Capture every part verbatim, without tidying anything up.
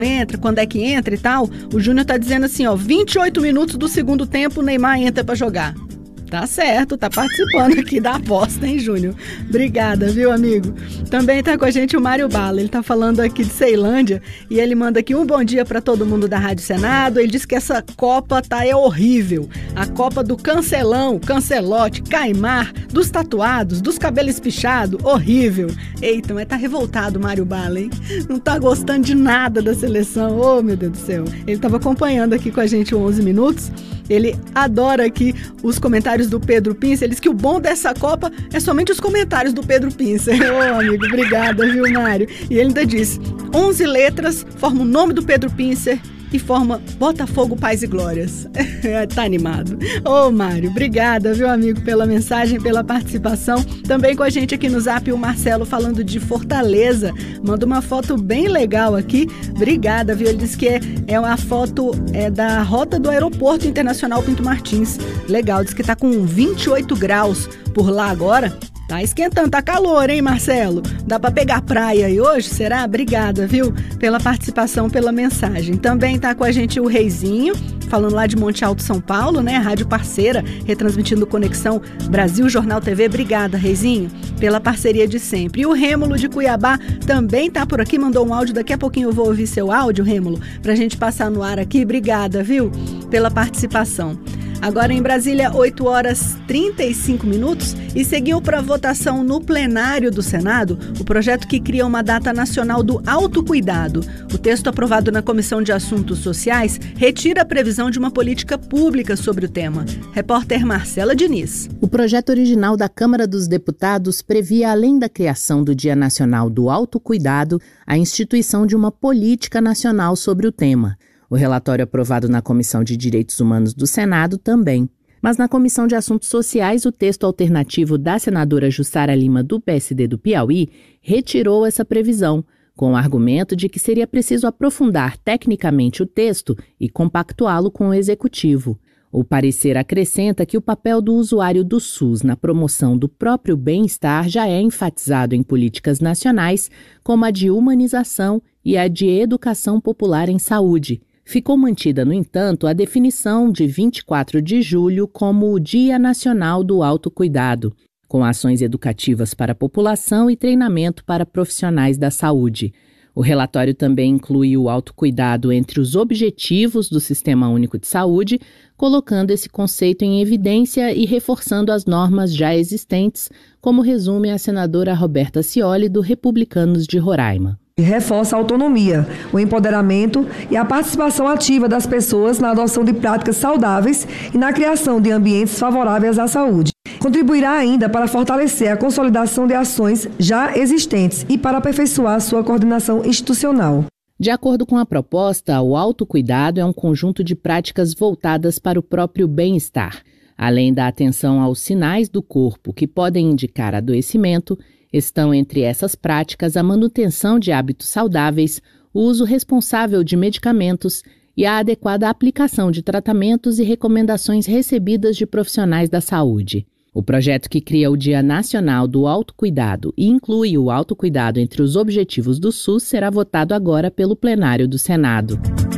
entra, quando é que entra e tal. O Júnior tá dizendo assim, ó, vinte e oito minutos do segundo tempo, o Neymar entra pra jogar. Tá certo, tá participando aqui da aposta, hein, Júnior? Obrigada, viu, amigo? Também tá com a gente o Mário Bala, ele tá falando aqui de Ceilândia e ele manda aqui um bom dia pra todo mundo da Rádio Senado. Ele diz que essa Copa tá é horrível. A Copa do cancelão, cancelote, caimar, dos tatuados, dos cabelos espichados, horrível. Eita, mas tá revoltado o Mário Bala, hein? Não tá gostando de nada da seleção, oh, meu Deus do céu. Ele tava acompanhando aqui com a gente o onze minutos. Ele adora aqui os comentários do Pedro Pincer. Ele diz que o bom dessa Copa é somente os comentários do Pedro Pincer. Ô, oh, amigo, obrigada, viu, Mário? E ele ainda diz, onze letras formam o nome do Pedro Pincer e forma Botafogo, Paz e Glórias. Tá animado. Ô, oh, Mário, obrigada, viu, amigo, pela mensagem, pela participação. Também com a gente aqui no Zap o Marcelo falando de Fortaleza. Manda uma foto bem legal aqui. Obrigada, viu? Ele disse que é, é uma foto é, da rota do Aeroporto Internacional Pinto Martins. Legal, diz que tá com vinte e oito graus por lá agora. Tá esquentando, tá calor, hein, Marcelo? Dá pra pegar praia aí hoje, será? Obrigada, viu? Pela participação, pela mensagem. Também tá com a gente o Reizinho, falando lá de Monte Alto, São Paulo, né? Rádio parceira, retransmitindo Conexão Brasil Jornal T V. Obrigada, Reizinho, pela parceria de sempre. E o Rêmulo de Cuiabá também tá por aqui, mandou um áudio. Daqui a pouquinho eu vou ouvir seu áudio, Rêmulo, pra gente passar no ar aqui. Obrigada, viu? Pela participação. Agora em Brasília, oito horas e trinta e cinco minutos, e seguiu para votação no plenário do Senado o projeto que cria uma data nacional do autocuidado. O texto aprovado na Comissão de Assuntos Sociais retira a previsão de uma política pública sobre o tema. Repórter Marcela Diniz. O projeto original da Câmara dos Deputados previa, além da criação do Dia Nacional do Autocuidado, a instituição de uma política nacional sobre o tema. O relatório aprovado na Comissão de Direitos Humanos do Senado também. Mas na Comissão de Assuntos Sociais, o texto alternativo da senadora Jussara Lima, do P S D do Piauí, retirou essa previsão, com o argumento de que seria preciso aprofundar tecnicamente o texto e compactuá-lo com o Executivo. O parecer acrescenta que o papel do usuário do SUS na promoção do próprio bem-estar já é enfatizado em políticas nacionais, como a de humanização e a de educação popular em saúde. Ficou mantida, no entanto, a definição de vinte e quatro de julho como o Dia Nacional do Autocuidado, com ações educativas para a população e treinamento para profissionais da saúde. O relatório também inclui o autocuidado entre os objetivos do Sistema Único de Saúde, colocando esse conceito em evidência e reforçando as normas já existentes, como resume a senadora Roberta Cioli, do Republicanos de Roraima. Reforça a autonomia, o empoderamento e a participação ativa das pessoas na adoção de práticas saudáveis e na criação de ambientes favoráveis à saúde. Contribuirá ainda para fortalecer a consolidação de ações já existentes e para aperfeiçoar sua coordenação institucional. De acordo com a proposta, o autocuidado é um conjunto de práticas voltadas para o próprio bem-estar. Além da atenção aos sinais do corpo que podem indicar adoecimento, estão entre essas práticas a manutenção de hábitos saudáveis, o uso responsável de medicamentos e a adequada aplicação de tratamentos e recomendações recebidas de profissionais da saúde. O projeto que cria o Dia Nacional do Autocuidado e inclui o autocuidado entre os objetivos do SUS será votado agora pelo plenário do Senado.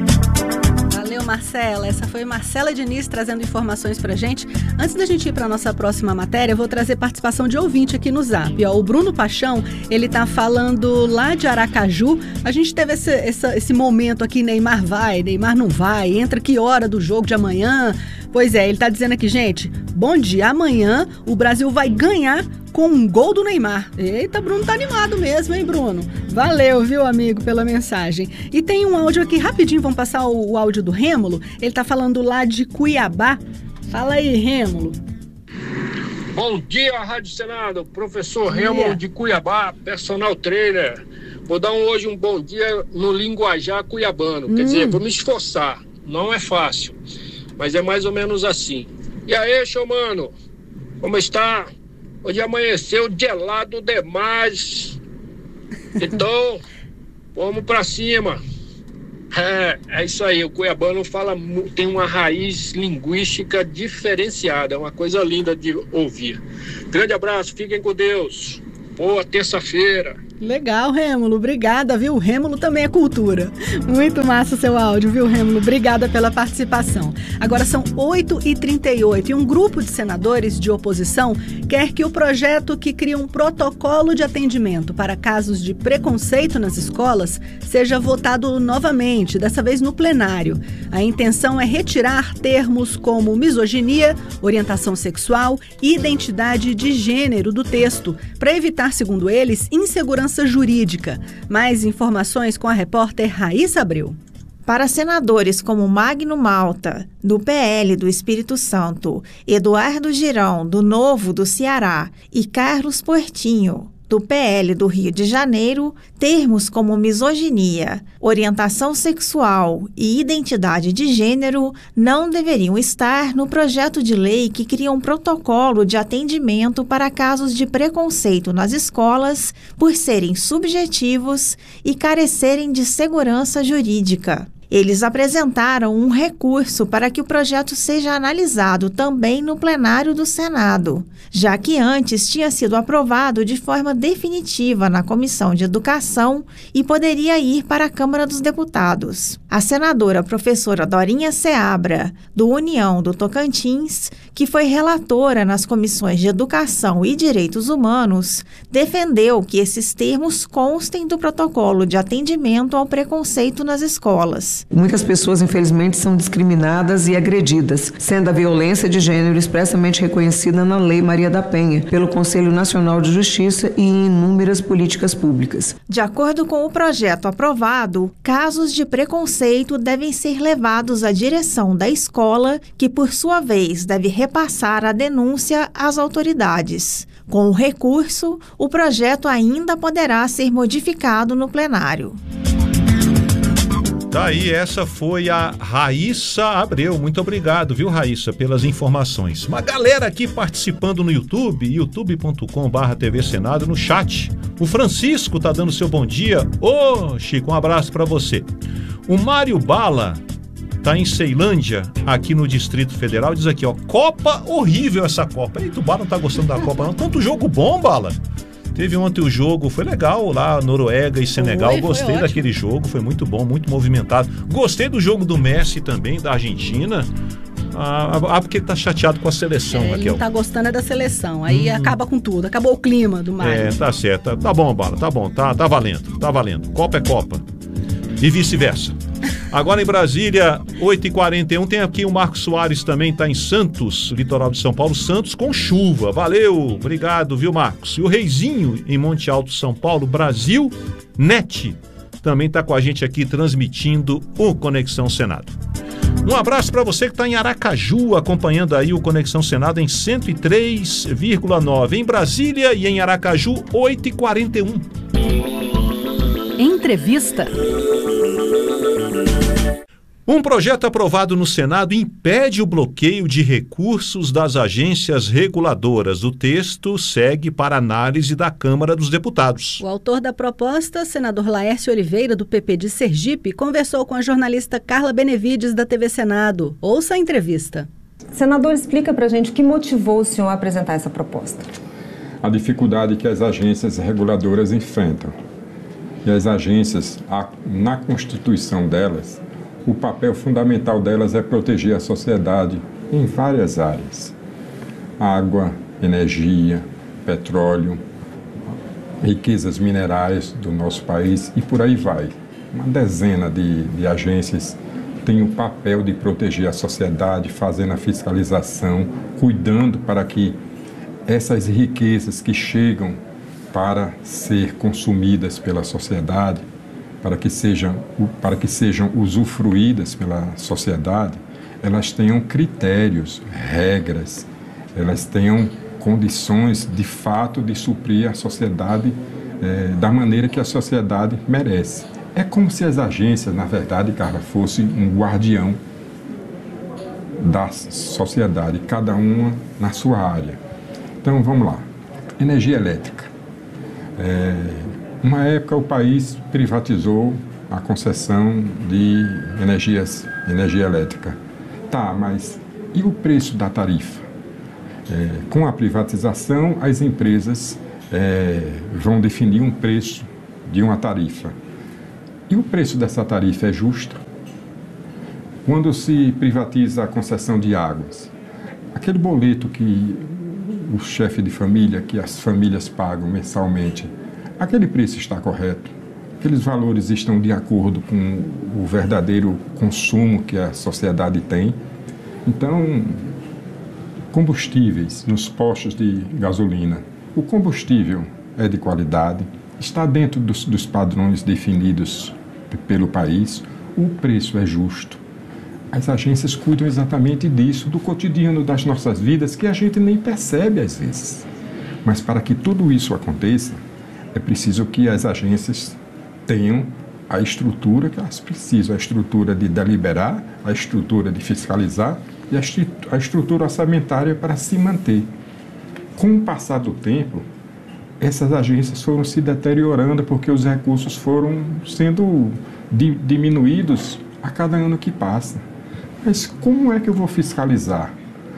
Marcela, essa foi Marcela Diniz trazendo informações pra gente. Antes da gente ir pra nossa próxima matéria, eu vou trazer participação de ouvinte aqui no Zap. Ó, o Bruno Paixão, ele tá falando lá de Aracaju. A gente teve esse, esse, esse momento aqui, Neymar vai, Neymar não vai, entra que hora do jogo de amanhã? Pois é, ele tá dizendo aqui, gente, bom dia, amanhã o Brasil vai ganhar com um gol do Neymar. Eita, Bruno tá animado mesmo, hein, Bruno? Valeu, viu, amigo, pela mensagem. E tem um áudio aqui, rapidinho, vamos passar o, o áudio do Rêmulo. Ele tá falando lá de Cuiabá. Fala aí, Rêmulo. Bom dia, Rádio Senado. Professor Rêmulo de Cuiabá, personal trainer. Vou dar um, hoje um bom dia no linguajar cuiabano. Hum. Quer dizer, vou me esforçar. Não é fácil, mas é mais ou menos assim. E aí, show, mano? Como está? Hoje amanheceu gelado demais. Então, vamos pra cima. É, é isso aí, o cuiabano fala, tem uma raiz linguística diferenciada, é uma coisa linda de ouvir. Grande abraço, fiquem com Deus. Boa terça-feira. Legal, Rêmulo, obrigada, viu? O Rêmulo também é cultura. Muito massa o seu áudio, viu, Rêmulo? Obrigada pela participação. Agora são oito e trinta e oito e um grupo de senadores de oposição quer que o projeto que cria um protocolo de atendimento para casos de preconceito nas escolas seja votado novamente, dessa vez no plenário. A intenção é retirar termos como misoginia, orientação sexual e identidade de gênero do texto, para evitar, segundo eles, insegurança jurídica. Mais informações com a repórter Raíssa Abreu. Para senadores como Magno Malta, do P L do Espírito Santo, Eduardo Girão, do Novo do Ceará, e Carlos Portinho, do P L do Rio de Janeiro, termos como misoginia, orientação sexual e identidade de gênero não deveriam estar no projeto de lei que cria um protocolo de atendimento para casos de preconceito nas escolas por serem subjetivos e carecerem de segurança jurídica. Eles apresentaram um recurso para que o projeto seja analisado também no plenário do Senado, já que antes tinha sido aprovado de forma definitiva na Comissão de Educação e poderia ir para a Câmara dos Deputados. A senadora professora Dorinha Seabra, do União do Tocantins, que foi relatora nas comissões de Educação e Direitos Humanos, defendeu que esses termos constem do protocolo de atendimento ao preconceito nas escolas. Muitas pessoas, infelizmente, são discriminadas e agredidas, sendo a violência de gênero expressamente reconhecida na Lei Maria da Penha, pelo Conselho Nacional de Justiça e em inúmeras políticas públicas. De acordo com o projeto aprovado, casos de preconceito devem ser levados à direção da escola, que, por sua vez, deve repassar a denúncia às autoridades. Com o recurso, o projeto ainda poderá ser modificado no plenário. Daí, essa foi a Raíssa Abreu. Muito obrigado, viu, Raíssa, pelas informações. Uma galera aqui participando no YouTube, youtube ponto com barra T V Senado, no chat. O Francisco tá dando seu bom dia. Ô, Chico, um abraço para você. O Mário Bala tá em Ceilândia, aqui no Distrito Federal, diz aqui, ó, Copa horrível essa Copa. Eita, o Bala não tá gostando da Copa, não. Tanto jogo bom, Bala. Teve ontem o jogo, foi legal lá, Noruega e Senegal. Foi, Gostei foi daquele jogo, foi muito bom, muito movimentado. Gostei do jogo do Messi também, da Argentina. Ah, ah porque ele tá chateado com a seleção, é, Raquel. Ele não tá gostando é da seleção, aí hum. acaba com tudo, acabou o clima do Mário. É, tá certo, tá bom, Bala, tá bom, tá, tá valendo, tá valendo. Copa é Copa. E vice-versa. Agora em Brasília, oito e quarenta e um, tem aqui o Marcos Soares também, tá em Santos, litoral de São Paulo, Santos com chuva. Valeu, obrigado, viu, Marcos? E o Reizinho, em Monte Alto, São Paulo, Brasil Net, também tá com a gente aqui transmitindo o Conexão Senado. Um abraço para você que está em Aracaju, acompanhando aí o Conexão Senado em cento e três vírgula nove. Em Brasília e em Aracaju, oito e quarenta e um. Entrevista. Um projeto aprovado no Senado impede o bloqueio de recursos das agências reguladoras. O texto segue para análise da Câmara dos Deputados. O autor da proposta, senador Laércio Oliveira, do P P de Sergipe, conversou com a jornalista Carla Benevides, da T V Senado. Ouça a entrevista. Senador, explica para a gente o que motivou o senhor a apresentar essa proposta. A dificuldade que as agências reguladoras enfrentam. E as agências, na constituição delas, o papel fundamental delas é proteger a sociedade em várias áreas. Água, energia, petróleo, riquezas minerais do nosso país e por aí vai. Uma dezena de, de agências têm o papel de proteger a sociedade, fazendo a fiscalização, cuidando para que essas riquezas que chegam para ser consumidas pela sociedade, para que sejam, para que sejam usufruídas pela sociedade, elas tenham critérios, regras, elas tenham condições de fato de suprir a sociedade eh, da maneira que a sociedade merece. É como se as agências, na verdade, Carla, fossem um guardião da sociedade, cada uma na sua área. Então, vamos lá. Energia elétrica. É, uma época o país privatizou a concessão de energias, energia elétrica. Tá, mas e o preço da tarifa? É, com a privatização, as empresas é, vão definir um preço de uma tarifa. E o preço dessa tarifa é justo? Quando se privatiza a concessão de águas, aquele boleto que o chefe de família, que as famílias pagam mensalmente, aquele preço está correto? Aqueles valores estão de acordo com o verdadeiro consumo que a sociedade tem? Então, combustíveis nos postos de gasolina. O combustível é de qualidade, está dentro dos, dos padrões definidos pelo país, o preço é justo. As agências cuidam exatamente disso, do cotidiano das nossas vidas, que a gente nem percebe às vezes. Mas para que tudo isso aconteça, é preciso que as agências tenham a estrutura que elas precisam, a estrutura de deliberar, a estrutura de fiscalizar e a estrutura orçamentária para se manter. Com o passar do tempo, essas agências foram se deteriorando porque os recursos foram sendo di- diminuídos a cada ano que passa. Mas como é que eu vou fiscalizar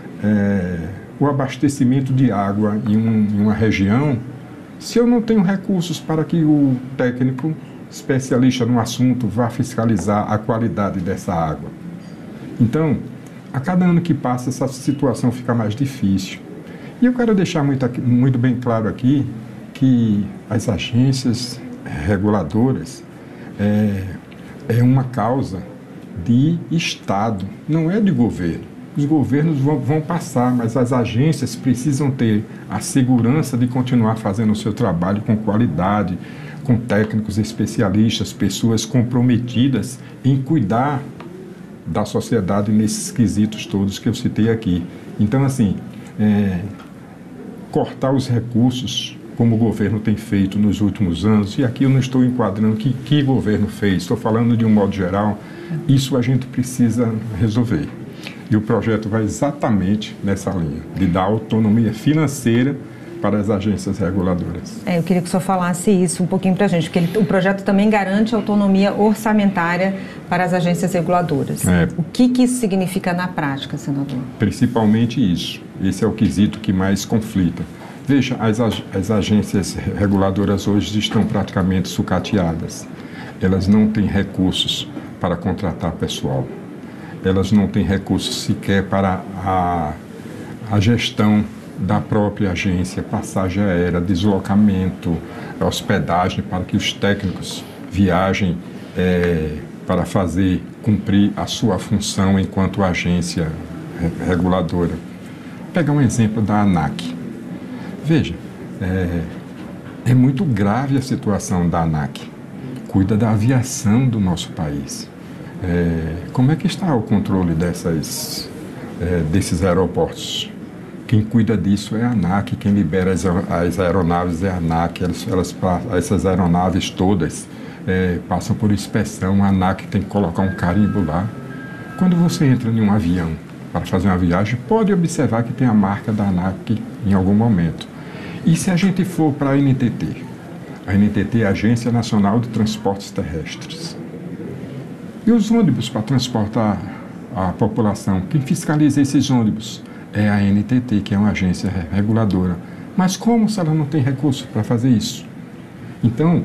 é, o abastecimento de água em, um, em uma região se eu não tenho recursos para que o técnico especialista no assunto vá fiscalizar a qualidade dessa água? Então, a cada ano que passa, essa situação fica mais difícil. E eu quero deixar muito, aqui, muito bem claro aqui que as agências reguladoras é, é uma causa de Estado, não é de governo. Os governos vão, vão passar, mas as agências precisam ter a segurança de continuar fazendo o seu trabalho com qualidade, com técnicos especialistas, pessoas comprometidas em cuidar da sociedade nesses quesitos todos que eu citei aqui. Então, assim, é, cortar os recursos, como o governo tem feito nos últimos anos, e aqui eu não estou enquadrando que, que governo fez, estou falando de um modo geral, isso a gente precisa resolver. E o projeto vai exatamente nessa linha, de dar autonomia financeira para as agências reguladoras. É, eu queria que o senhor falasse isso um pouquinho para a gente, porque ele, o projeto também garante autonomia orçamentária para as agências reguladoras. É, o que, que isso significa na prática, senador? Principalmente isso. Esse é o quesito que mais conflita. Veja, as, as agências reguladoras hoje estão praticamente sucateadas. Elas não têm recursos para contratar pessoal. Elas não têm recursos sequer para a, a gestão da própria agência, passagem aérea, deslocamento, hospedagem, para que os técnicos viajem é, para fazer cumprir a sua função enquanto agência reguladora. Vou pegar um exemplo da ANAC. Veja, é, é muito grave a situação da ANAC. Cuida da aviação do nosso país. É, como é que está o controle dessas, é, desses aeroportos? Quem cuida disso é a ANAC, quem libera as, as aeronaves é a ANAC. Elas, elas, essas aeronaves todas é, passam por inspeção, a ANAC tem que colocar um carimbo lá. Quando você entra em um avião para fazer uma viagem, pode observar que tem a marca da ANAC em algum momento. E se a gente for para a N T T? A N T T é a Agência Nacional de Transportes Terrestres. E os ônibus para transportar a população? Quem fiscaliza esses ônibus é a N T T, que é uma agência reguladora. Mas como se ela não tem recurso para fazer isso? Então,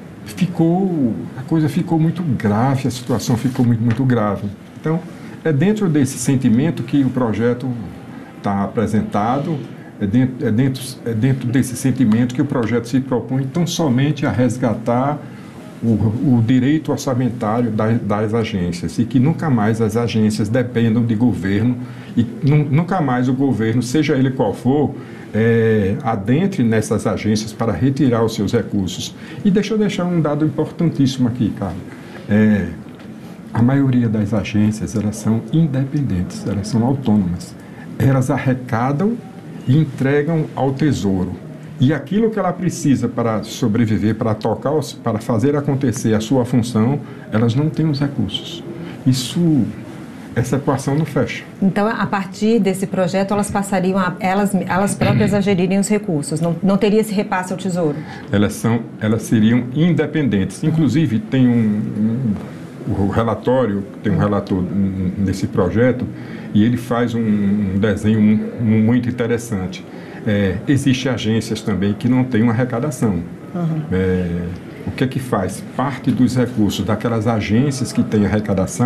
ficou, a coisa ficou muito grave, a situação ficou muito, muito grave. Então, é dentro desse sentimento que o projeto está apresentado, é dentro, é, dentro, é dentro desse sentimento que o projeto se propõe tão somente a resgatar o, o direito orçamentário das, das agências e que nunca mais as agências dependam de governo e nu, nunca mais o governo, seja ele qual for, é, adentre nessas agências para retirar os seus recursos. E deixa eu deixar um dado importantíssimo aqui, Carlos. É, a maioria das agências, elas são independentes, elas são autônomas. Elas arrecadam e entregam ao Tesouro. E aquilo que ela precisa para sobreviver, para tocar, para fazer acontecer a sua função, elas não têm os recursos. Isso, essa equação não fecha. Então, a partir desse projeto, elas passariam, a, elas, elas próprias a gerirem os recursos, não, não teria esse repasse ao Tesouro? Elas, são, elas seriam independentes. Inclusive, tem um, um, um relatório, tem um relator nesse projeto, e ele faz um, um desenho muito interessante. É, Existem agências também que não têm uma arrecadação. Uhum. É, o que é que faz? Parte dos recursos daquelas agências que têm arrecadação